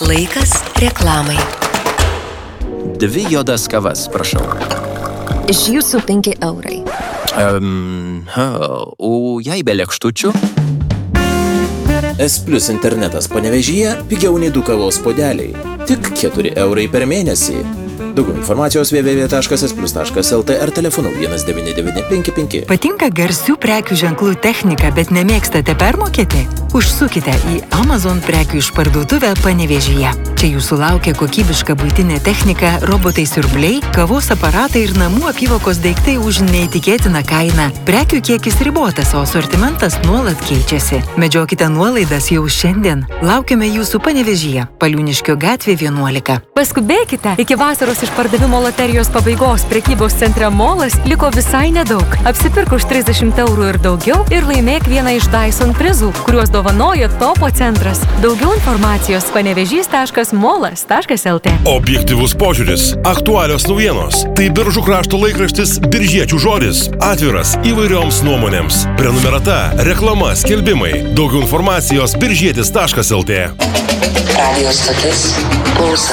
Laikas reklamai. 2 juodas kavas, prašau. Iš jūsų 5 eurai. O jei be lėkštučių? S Plus internetas Panevėžyje pigiau nei 2 kavos puodeliai. Tik 4 eurai per mėnesį. Daugiau informacijos www.splus.lt ar telefonu 19955. Patinka garsių prekių ženklų technika, bet nemėgstate permokėti? Užsukite į Amazon prekių išparduotuvę Panevėžyje. Čia jūsų laukia kokybiška buitinė technika, robotai siurbliai, kavos aparatai ir namų apyvokos daiktai už neįtikėtiną kainą. Prekių kiekis ribotas, o asortimentas nuolat keičiasi. Medžiokite nuolaidas jau šiandien. Laukiame jūsų Panevėžyje, Paliūniškio gatvė 11. Paskubėkite, iki vasaros išpardavimo loterijos pabaigos prekybos centre Molas liko visai nedaug. Apsipirk už 30 eurų ir daugiau ir laimėk vieną iš Dyson prizų, kuriuos dovanoja Topo centras. Daugiau informacijos panevežys.molas.lt. Objektyvus požiūris, aktualios naujienos. Tai Biržų krašto laikraštis Biržiečių žodis. Atviras įvairioms nuomonėms. Prenumerata, reklama, skelbimai. Daugiau informacijos biržietis.lt. Radio stotis Pulsas.